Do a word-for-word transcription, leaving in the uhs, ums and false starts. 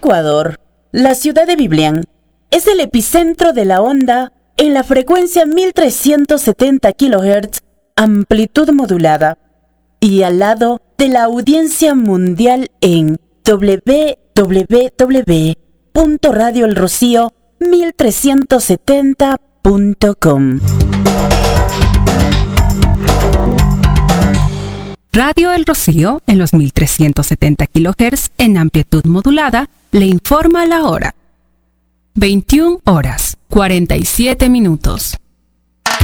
Ecuador, la ciudad de Biblián es el epicentro de la onda en la frecuencia mil trescientos setenta kilohertz, amplitud modulada, y al lado de la audiencia mundial en doble u doble u doble u punto radio el rocío mil trescientos setenta punto com. Radio El Rocío, en los mil trescientos setenta kilohertz en amplitud modulada, le informa la hora. veintiuna horas, cuarenta y siete minutos.